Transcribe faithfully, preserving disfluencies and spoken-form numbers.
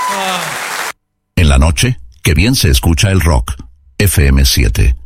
En la noche, qué bien se escucha el rock. F M siete.